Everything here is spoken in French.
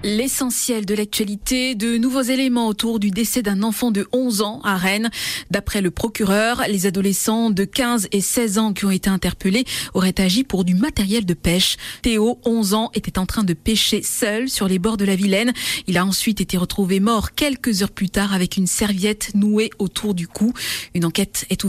L'essentiel de l'actualité, de nouveaux éléments autour du décès d'un enfant de 11 ans à Rennes. D'après le procureur, les adolescents de 15 et 16 ans qui ont été interpellés auraient agi pour du matériel de pêche. Théo, 11 ans, était en train de pêcher seul sur les bords de la Vilaine. Il a ensuite été retrouvé mort quelques heures plus tard avec une serviette nouée autour du cou. Une enquête est ouverte.